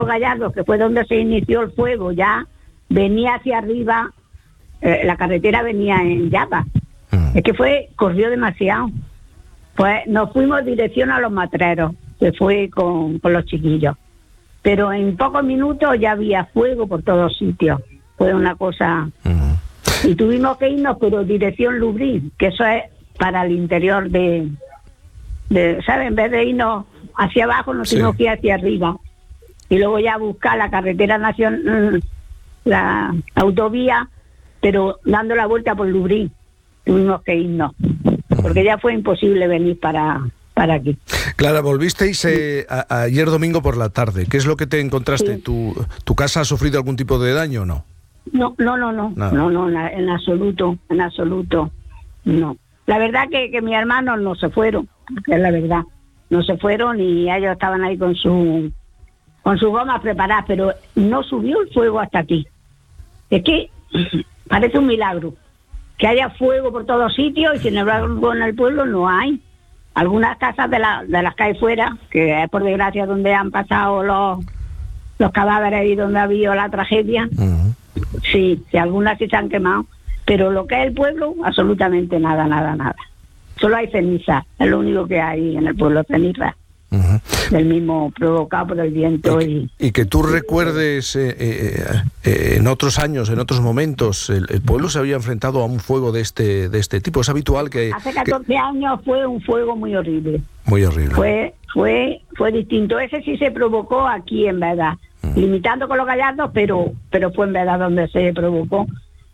Gallardo, que fue donde se inició el fuego, ya venía hacia arriba, la carretera venía en llamas. Es que corrió demasiado. Pues nos fuimos dirección a Los Matreros, que fue con los chiquillos. Pero en pocos minutos ya había fuego por todos sitios. Fue una cosa... Y tuvimos que irnos, pero dirección Lubrín, que eso es para el interior de ¿sabes? En vez de irnos hacia abajo, nos tuvimos que ir hacia arriba. Y luego ya buscar la carretera nacional, la autovía, pero dando la vuelta por Lubrín. Tuvimos que irnos, porque ya fue imposible venir para aquí. Clara, volvisteis ayer domingo por la tarde. ¿Qué es lo que te encontraste? Sí. ¿Tu casa ha sufrido algún tipo de daño o no? No, en absoluto, no. La verdad que mis hermanos no se fueron, es la verdad, no se fueron y ellos estaban ahí con sus gomas preparadas, pero no subió el fuego hasta aquí. Es que parece un milagro que haya fuego por todos sitios y sin embargo en el pueblo no hay. Algunas casas de las que hay fuera, que es por desgracia donde han pasado los cadáveres y donde ha habido la tragedia, sí, algunas sí se han quemado, pero lo que es el pueblo, absolutamente nada. Solo hay ceniza, es lo único que hay en el pueblo, ceniza. Del mismo provocado por el viento. Y que tú recuerdes en otros años, en otros momentos, el pueblo se había enfrentado a un fuego de este tipo. Es habitual que... Hace 14 años fue un fuego muy horrible. Muy horrible. Fue distinto. Ese sí se provocó aquí, en verdad. Limitando con los Gallardos, pero fue en verdad donde se provocó.